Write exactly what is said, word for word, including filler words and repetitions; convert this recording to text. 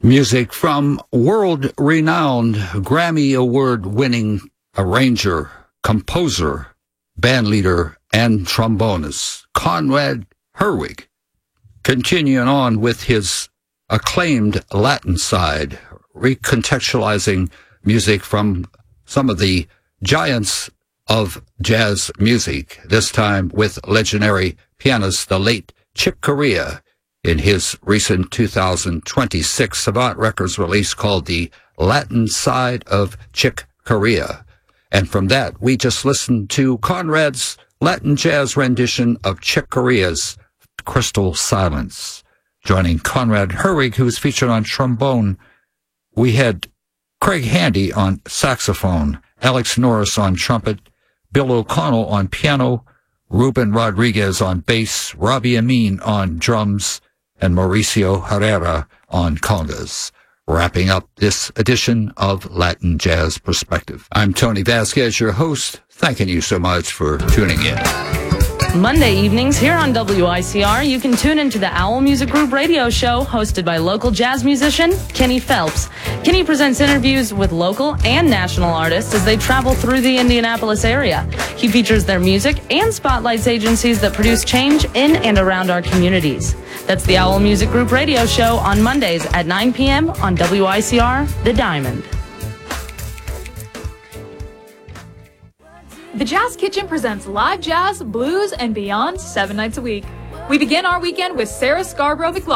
Music from world-renowned Grammy Award-winning arranger, composer, bandleader, and trombonist Conrad Herwig, continuing on with his acclaimed Latin side, recontextualizing music from some of the giants of jazz music, this time with legendary pianist, the late Chick Corea, in his recent two thousand twenty-six Savant Records release called The Latin Side of Chick Corea. And from that, we just listened to Conrad's Latin jazz rendition of Chick Corea's Crystal Silence. Joining Conrad Herwig, who was featured on trombone, we had Craig Handy on saxophone, Alex Norris on trumpet, Bill O'Connell on piano, Ruben Rodriguez on bass, Robbie Amin on drums, and Mauricio Herrera on congas. Wrapping up this edition of Latin Jazz Perspective. I'm Tony Vasquez, your host, thanking you so much for tuning in. Monday evenings here on W I C R, you can tune into the Owl Music Group radio show hosted by local jazz musician Kenny Phelps. Kenny presents interviews with local and national artists as they travel through the Indianapolis area. He features their music and spotlights agencies that produce change in and around our communities. That's the Owl Music Group radio show on Mondays at nine p.m. on W I C R, The Diamond. The Jazz Kitchen presents live jazz, blues, and beyond seven nights a week. We begin our weekend with Sarah Scarborough McLaughlin.